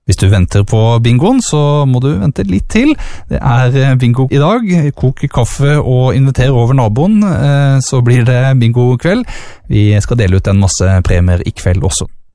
Hvis du venter på bingoen, så må du vente litt til. Det bingo i dag. Kok kaffe og inviter over naboen, så blir det bingo kveld. Vi skal dele ut en masse premier i kveld også.